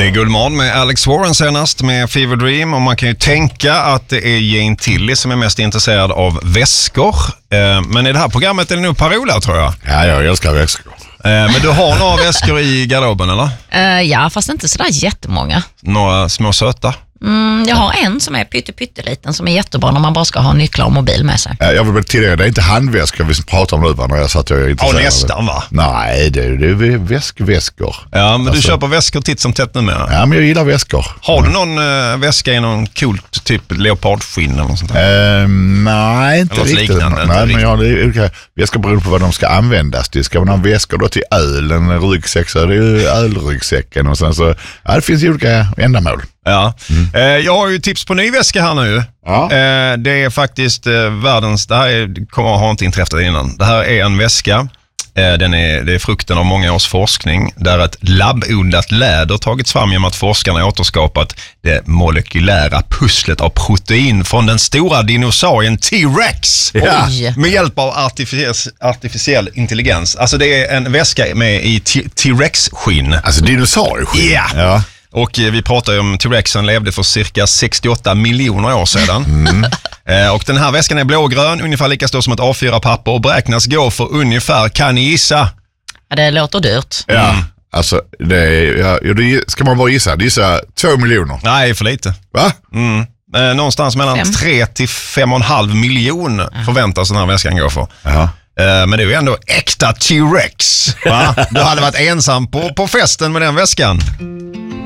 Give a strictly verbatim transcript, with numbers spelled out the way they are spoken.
Det är Guldmorgon med Alex Warren senast med Fever Dream, och man kan ju tänka att det är Jane Tilly som är mest intresserad av väskor. Men i det här programmet är det nog Parola, tror jag. Ja, jag älskar väskor. Men du har några väskor i garderoben, eller? Uh, ja, fast inte sådär jättemånga. Några små söta? Mm, jag har en som är pytte, pytteliten som är jättebra när man bara ska ha nycklar och mobil med sig. Jag vill tillägga, det är inte handväskor vi pratar om nu, va, när jag satt jag är intresserad. Ja, nästan, va? Nej, det är, det är väskväskor. Ja, men alltså, du köper väskor titt som tätt numera. Ja, men jag gillar väskor. Har du någon äh, väska i någon coolt typ leopardskinn eller något sånt där? Uh, nej, inte eller riktigt. Liknande, nej, inte men jag, det är olika väskor beror på vad de ska användas till. Ska man ha väskor då till öl, en ryggsäck, så är det ju ölryggsäcken. Och sen så, ja, det finns olika ändamål. Ja, mm. eh, jag har ju tips på ny väska här nu. Ja. Eh, det är faktiskt eh, världens, det här är, kommer, har inte inträffat innan. Det här är en väska, eh, den är, det är frukten av många års forskning, där ett labbodlat läder tagits fram genom att forskarna återskapat det molekylära pusslet av protein från den stora dinosaurien T-Rex. Ja. Med hjälp av artificiell, artificiell intelligens. Alltså det är en väska med i T-Rex-skinn. Alltså dinosaurieskinn. Yeah. Ja. Och vi pratar ju om T-Rexen levde för cirka sextioåtta miljoner år sedan. Mm. Eh, och den här väskan är blågrön, ungefär lika stor som ett A fyra papper, och beräknas gå för ungefär, kan ni gissa? Ja, det låter dyrt. Ja, mm. alltså det är, ja, det ska man bara gissa, det gissar två miljoner. Nej, för lite. Va? Mm. Eh, någonstans mellan fem. tre till fem och en halv miljon ja. Förväntas den här väskan gå för. Ja. Men det är ju ändå äkta T-Rex. Va? Du hade varit ensam på, på festen med den väskan.